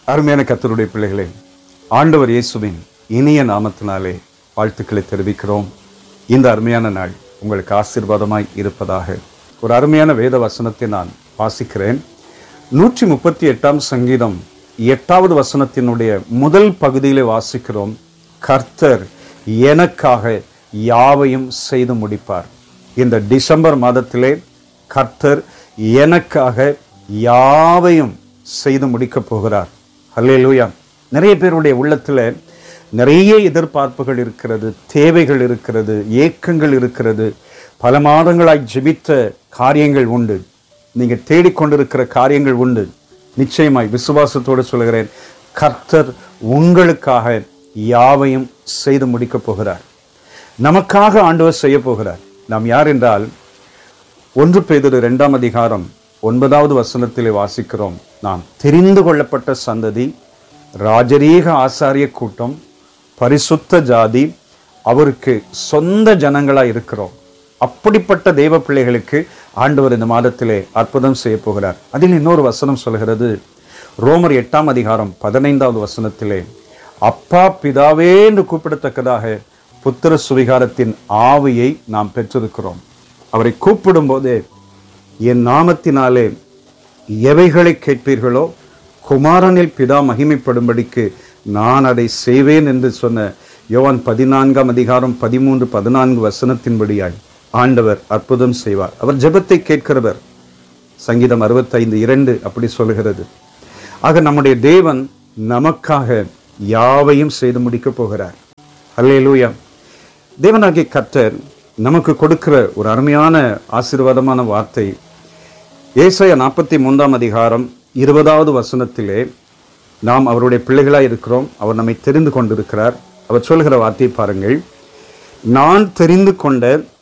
அருமையான கர்த்தருடைய பிள்ளைகளே, ஆண்டவர் இயேசுவின் இனிய நாமத்தினாலே வாழ்த்துக்களை தெரிவிக்கிறோம். இந்த அருமையான நாள் உங்களுக்கு ஆசீர்வாதமாய் இருப்பதாக. ஒரு அருமையான வேத வசனத்தை நான் வாசிக்கிறேன். 138ஆம் சங்கீதம் 8வது வசனத்தினுடைய முதல் பகுதியிலே வாசிக்கிறோம். கர்த்தர் எனக்காக யாவையும் செய்து முடிப்பார். இந்த டிசம்பர் மாதத்திலே கர்த்தர் எனக்காக யாவையும் செய்து முடிக்கப் போகிறார். அல்லேலூயா. நிறைய பேருடைய உள்ளத்தில் நிறைய எதிர்பார்ப்புகள் இருக்கிறது, தேவைகள் இருக்கிறது, ஏக்கங்கள் இருக்கிறது. பல மாதங்களாய் ஜெபித்த காரியங்கள் உண்டு, நீங்கள் தேடிக்கொண்டிருக்கிற காரியங்கள் உண்டு. நிச்சயமாய் விசுவாசத்தோடு சொல்கிறேன், கர்த்தர் உங்களுக்காக யாவையும் செய்து முடிக்கப் போகிறார். நமக்காக ஆண்டவர் செய்ய போகிறார். நாம் யார் என்றால் 1 பேதுரு 2ஆம் அதிகாரம் 9வது வசனத்திலே வாசிக்கிறோம். நாம் தெரிந்து கொள்ளப்பட்ட சந்ததி, ராஜரீக ஆசாரிய கூட்டம், பரிசுத்த ஜாதி, அவருக்கு சொந்த ஜனங்களாய் இருக்கிறோம். அப்படிப்பட்ட தேவ பிள்ளைகளுக்கு ஆண்டவர் இந்த மாதத்திலே அற்புதம் செய்ய போகிறார். அதில் இன்னொரு வசனம் சொல்கிறது, ரோமர் 8ஆம் அதிகாரம் 15வது வசனத்திலே, அப்பா பிதாவே என்று கூப்பிடத்தக்கதாக புத்திர சுவிகாரத்தின் ஆவியை நாம் பெற்றிருக்கிறோம். அவரை கூப்பிடும் போதே, என் நாமத்தினாலே எவைகளை கேட்பீர்களோ குமாரனில் பிதா மகிமைப்படும்படிக்கு நான் அதை செய்வேன் என்று சொன்ன யோவான் 14ஆம் அதிகாரம் 13-14 வசனத்தின்படியாய் ஆண்டவர் அற்புதம் செய்வார். அவர் ஜெபத்தை கேட்கிறவர். சங்கீதம் 65:2 அப்படி சொல்கிறது. ஆக நம்முடைய தேவன் நமக்காக யாவையும் செய்து முடிக்கப் போகிறார். அல்லேலூயா. தேவனாகிய கர்த்தர் நமக்கு கொடுக்கிற ஒரு அருமையான ஆசீர்வாதமான வார்த்தை ஏசாயா 43ஆம் அதிகாரம் 20வது வசனத்திலே, நாம் அவருடைய பிள்ளைகளாய் இருக்கிறோம், அவர் நம்மை தெரிந்து கொண்டிருக்கிறார். அவர் சொல்கிற வார்த்தையை பாருங்கள். நான் தெரிந்து கொண்ட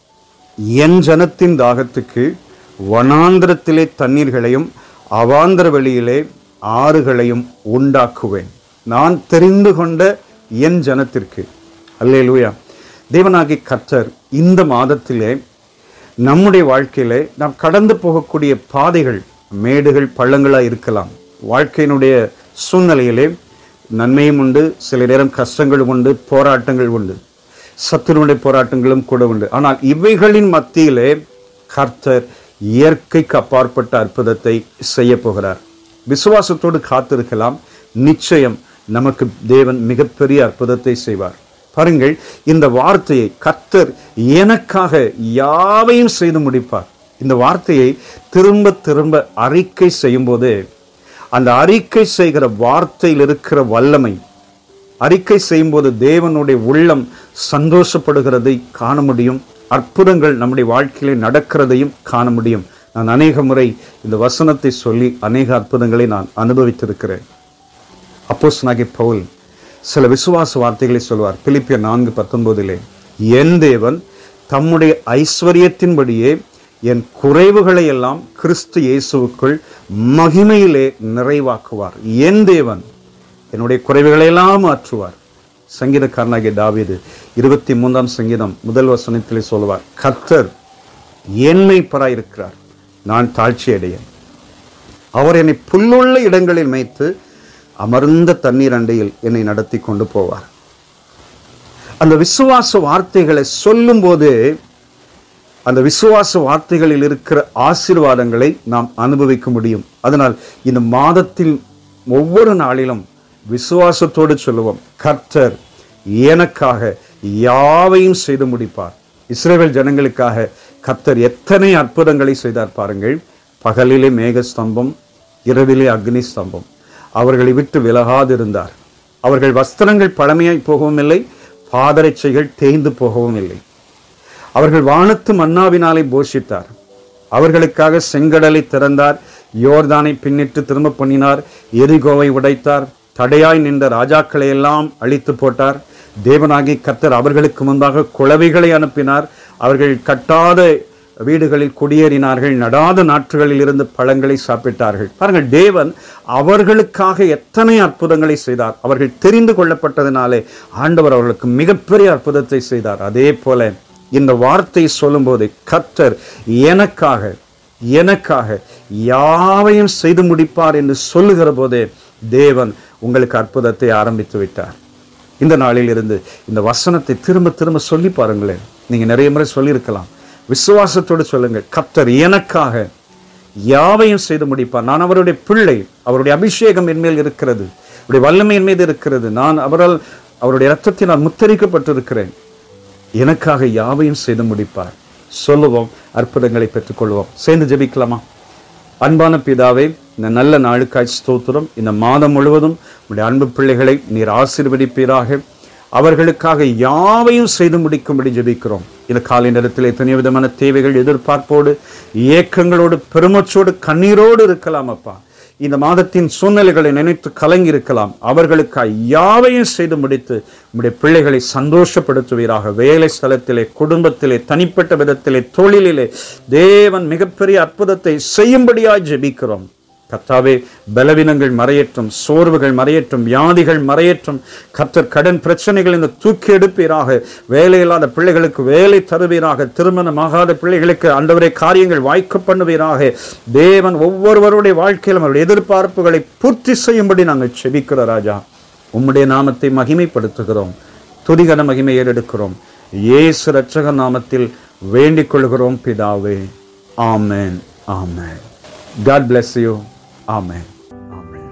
என் ஜனத்தின் தாகத்துக்கு வனாந்திரத்திலே தண்ணீர்களையும் அவாந்தர வெளியிலே ஆறுகளையும் உண்டாக்குவேன். நான் தெரிந்து கொண்ட என் ஜனத்திற்கு. அல்லேலூயா. தேவனாகிய கர்த்தர் இந்த மாதத்திலே நம்முடைய வாழ்க்கையிலே நாம் கடந்து போகக்கூடிய பாதைகள், மேடுகள், பள்ளங்களாக இருக்கலாம். வாழ்க்கையினுடைய சூழ்நிலையிலே நன்மையும் உண்டு, சில நேரம் கஷ்டங்களும் உண்டு, போராட்டங்கள் உண்டு, சத்துருடைய போராட்டங்களும் கூட உண்டு. ஆனால் இவைகளின் மத்தியிலே கர்த்தர் இயற்கைக்கு அப்பாற்பட்ட அற்புதத்தை செய்ய போகிறார். விசுவாசத்தோடு காத்திருக்கலாம். நிச்சயம் நமக்கு தேவன் மிகப்பெரிய அற்புதத்தை செய்வார். பாருங்கள், இந்த வார்த்தையை, கர்த்தர் எனக்காக யாவையும் செய்து முடிப்பார், இந்த வார்த்தையை திரும்ப திரும்ப அறிக்கை செய்யும் போது, அந்த அறிக்கை செய்கிற வார்த்தையில் இருக்கிற வல்லமை, அறிக்கை செய்யும் போது தேவனுடைய உள்ளம் சந்தோஷப்படுகிறதை காண முடியும். அற்புதங்கள் நம்முடைய வாழ்க்கையிலே நடக்கிறதையும் காண முடியும். நான் அநேக முறை இந்த வசனத்தை சொல்லி அநேக அற்புதங்களை நான் அனுபவித்திருக்கிறேன். அப்போஸ்தலனாகிய பவுல் சில விசுவாச வார்த்தைகளை சொல்வார். பிலிப்பியர் 4:19, என் தேவன் தம்முடைய ஐஸ்வர்யத்தின்படியே என் குறைவுகளை எல்லாம் கிறிஸ்து இயேசுவுக்குள் மகிமையிலே நிறைவாக்குவார். என் தேவன் என்னுடைய குறைவுகளை எல்லாம் மாற்றுவார். சங்கீதக்காரனாகிய தாவீது 23ஆம் சங்கீதம் 1 வசனத்திலே சொல்வார், கர்த்தர் என் மேய்ப்பராய் இருக்கிறார், நான் தாழ்ச்சி அடையேன். அவர் என்னை புல்லுள்ள இடங்களில் மேய்த்து அமர்ந்த தண்ணீர் அண்டையில் என்னை நடத்தி கொண்டு போவார். அந்த விசுவாச வார்த்தைகளை சொல்லும் போது, அந்த விசுவாச வார்த்தைகளில் இருக்கிற ஆசீர்வாதங்களை நாம் அனுபவிக்க முடியும். அதனால் இந்த மாதத்தில் ஒவ்வொரு நாளிலும் விசுவாசத்தோடு சொல்லுவோம், கர்த்தர் எனக்காக யாவையும் செய்து முடிப்பார். இஸ்ரவேல் ஜனங்களுக்காக கர்த்தர் எத்தனை அற்புதங்களை செய்தார் பாருங்கள். பகலிலே மேக ஸ்தம்பம், இரவிலே அக்னி ஸ்தம்பம். அவர்களை விட்டு விலகாதிருந்தார். அவர்கள் வஸ்திரங்கள் பழமையாய் போகவும் இல்லை, பாதரட்சைகள் தேய்ந்து போகவும் இல்லை. அவர்கள் வானத்து மன்னாவினாலே போஷித்தார். அவர்களுக்காக செங்கடலை திறந்தார், யோர்தானை பின்னிட்டு திரும்ப பண்ணினார், எரிகோவை உடைத்தார், தடையாய் நின்ற ராஜாக்களை எல்லாம் அழித்து போட்டார். தேவனாகிய கர்த்தர் அவர்களுக்கு முன்பாக குளவிகளை அனுப்பினார். அவர்கள் கட்டாத வீடுகளில் குடியேறினார்கள், நடாத நாற்றுகளில் இருந்து பழங்களை சாப்பிட்டார்கள். பாருங்கள், தேவன் அவர்களுக்காக எத்தனை அற்புதங்களை செய்தார். அவர்கள் தெரிந்து கொள்ளப்பட்டதினாலே ஆண்டவர் அவர்களுக்கு மிகப்பெரிய அற்புதத்தை செய்தார். அதே போல இந்த வார்த்தை சொல்லும் போது, கர்த்தர் எனக்காக யாவையும் செய்து முடிப்பார் என்று சொல்லுகிற போதே தேவன் உங்களுக்கு அற்புதத்தை ஆரம்பித்து விட்டார். இந்த நாளில் இருந்து இந்த வசனத்தை திரும்ப திரும்ப சொல்லி பாருங்களேன். நீங்க நிறைய முறை சொல்லியிருக்கலாம். விசுவாசத்தோடு சொல்லுங்க, கர்த்தர் எனக்காக யாவையும் செய்து முடிப்பார். நான் அவருடைய பிள்ளை, அவருடைய அபிஷேகம் என் மேல் இருக்கிறது, அவருடைய வல்லமை என் மீது இருக்கிறது, நான் அவருடைய இரத்தத்தினால் முத்தரிக்கப்பட்டிருக்கிறேன், எனக்காக யாவையும் செய்து முடிப்பார். சொல்லுவோம், அற்புதங்களை பெற்றுக்கொள்வோம். சேர்ந்து ஜெபிக்கலாமா? அன்பான பிதாவே, இந்த நல்ல நாளுக்காய் ஸ்தோத்திரம். இந்த மாதம் முழுவதும் உடைய அன்பு பிள்ளைகளை நீர் ஆசீர்வதிப்பீராக. அவர்களுக்காக யாவையும் செய்து முடிக்கும்படி ஜெபிக்கிறோம். இந்த காலை நேரத்தில் எத்தனை விதமான தேவைகள், எதிர்பார்ப்போடு, ஏக்கங்களோடு, பெருமச்சோடு, கண்ணீரோடு இருக்கலாம் அப்பா. இந்த மாதத்தின் சூழ்நிலைகளை நினைத்து கலங்கி இருக்கலாம். அவர்களுக்காக யாவையும் செய்து முடித்து உம்முடைய பிள்ளைகளை சந்தோஷப்படுத்துவீராக. வேலை ஸ்தலத்திலே, குடும்பத்திலே, தனிப்பட்ட விதத்திலே, தொழிலிலே தேவன் மிகப்பெரிய அற்புதத்தை செய்யும்படியாய் ஜெபிக்கிறோம். கர்த்தாவே, பலவீனங்கள் மறையற்றும், சோர்வுகள் மறையற்றும், வியாதிகள் மறையற்றும். கர்த்தர் கடன் பிரச்சனைகள் இந்த தூக்கி எடுப்பீராக. வேலை இல்லாத பிள்ளைகளுக்கு வேலை தருவீராக. திருமணமாகாத பிள்ளைகளுக்கு ஆண்டவரே காரியங்கள் வாய்க்க பண்ணுவீராக. தேவன் ஒவ்வொருவருடைய வாழ்க்கையிலும் அவருடைய எதிர்பார்ப்புகளை பூர்த்தி செய்யும்படி நாங்கள் செபிக்கிறோம் ராஜா. உம்முடைய நாமத்தை மகிமைப்படுத்துகிறோம். துதிகன மகிமை ஏறெடுக்கிறோம். இயேசு இரட்சகர் நாமத்தில் வேண்டிக் கொள்கிறோம் பிதாவே. ஆமென், ஆமென். God bless you. Amen.